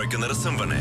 бройка на разсъмване.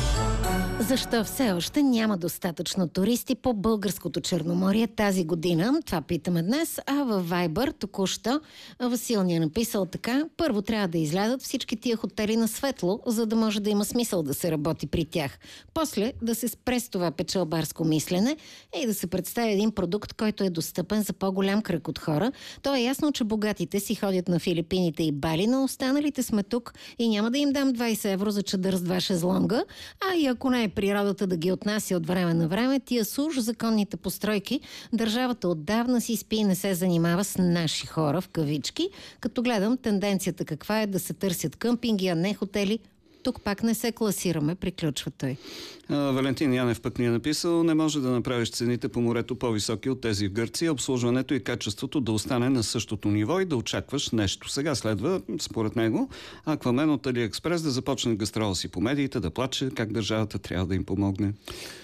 Защо все още няма достатъчно туристи по българското Черноморие тази година? Това питаме днес. А във Viber току-що Васил ни е написал така: първо трябва да излязат всички тия хотели на светло, за да може да има смисъл да се работи при тях. После да се спре с това печалбарско мислене и да се представи един продукт, който е достъпен за по-голям кръг от хора. То е ясно, че богатите си ходят на Филипините и Бали, но останалите сме тук и няма да им дам 20 евро за чадър с 2 шезлонга, а и ако не е природата да ги отнася от време на време, тия суж законните постройки, държавата отдавна си спи и не се занимава с наши хора, в кавички, като гледам тенденцията каква е да се търсят къмпинги, а не хотели. Тук пак не се класираме, приключва той. Валентин Янев пък ни е написал: не може да направиш цените по морето по-високи от тези в Гърция, обслужването и качеството да остане на същото ниво и да очакваш нещо. Сега следва, според него, Аквамен от Алиекспрес да започне гастрола си по медиите, да плаче как държавата трябва да им помогне.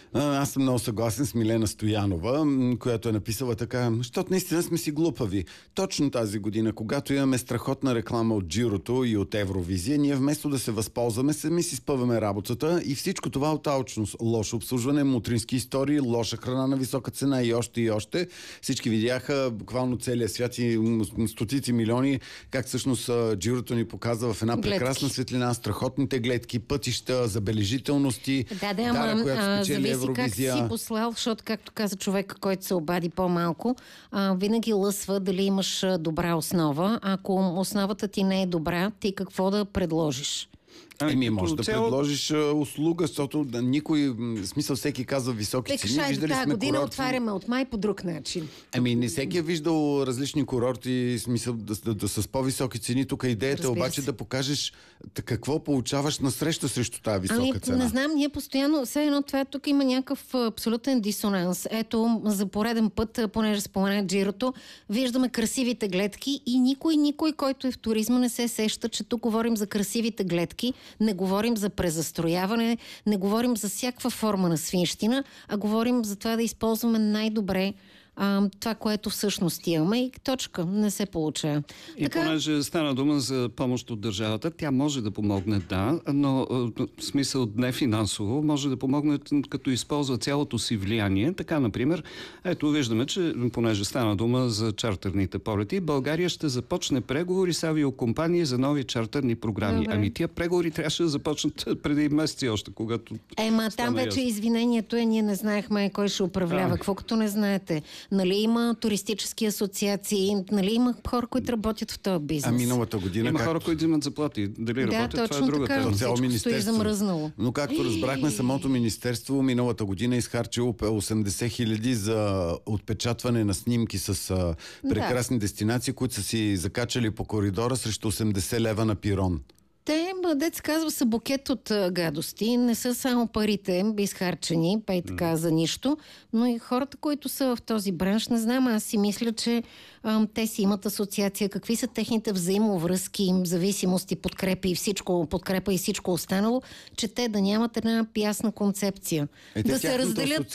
Аз съм много съгласен с Милена Стоянова, която е написала така: защото наистина сме си глупави. Точно тази година, когато имаме страхотна реклама от Джирото и от Евровизия, ние вместо да се възползваме, сами си спъваме работата и всичко това от алчност. Лошо обслужване, мутрински истории, лоша храна на висока цена и още и още. Всички видяха буквално целия свят и стотици милиони как всъщност Джирото ни показва в една прекрасна светлина страхотните гледки, пътища, забележителности. Ама която спечели зависи как си послал, защото, както каза човека, който се обади по-малко, винаги лъсва дали имаш добра основа. Ако основата ти не е добра, ти какво да предложиш? Може да предложиш услуга, защото никой, в смисъл всеки казва високи цени. Виждали сме година курорти. отваряме от май по друг начин. Не всеки е виждал различни курорти, смисъл да с по-високи цени. Тук идеята обаче да покажеш какво получаваш насреща срещу тази висока цена. Не знам, ние постоянно, все едно това тук има някакъв абсолютен дисонанс. Ето, за пореден път, понеже спомена Джирото, виждаме красивите гледки и никой, който е в туризма, не се сеща, че тук говорим за красивите гледки. Не говорим за презастрояване, не говорим за всякаква форма на свинщина, а говорим за това да използваме най-добре това, което всъщност имаме и точка. Не се получава. И понеже стана дума за помощ от държавата, тя може да помогне, да, но в смисъл не финансово, може да помогне като използва цялото си влияние. Така, например, ето виждаме, че понеже стана дума за чартерните полети, България ще започне преговори с авиокомпании за нови чартерни програми. Добре. Тия преговори трябваше да започнат преди месеци още, когато там вече извинението е, ние не знаехме кой ще управлява. Какво като не знаете? Нали има туристически асоциации, нали има хора, които работят в този бизнес. Миналата година... Има хора, които взимат заплати. Дали работят, това е друга тема. Всичко стои замръзнало. Но както разбрахме, самото министерство миналата година изхарчило 80 хиляди за отпечатване на снимки с прекрасни дестинации, които са си закачали по коридора срещу 80 лева на пирон. Те, дец казва, са букет от гадости. Не са само парите изхарчени, па и така за нищо, но и хората, които са в този бранш, не знам, аз си мисля, че те си имат асоциация. Какви са техните взаимовръзки, зависимости, подкрепа и всичко останало, че те да нямат една ясна концепция. Да се разделят